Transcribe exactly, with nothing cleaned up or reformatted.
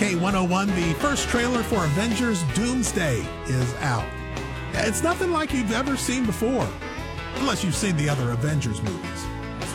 K one oh one, the first trailer for Avengers Doomsday is out. It's nothing like you've ever seen before, unless you've seen the other Avengers movies.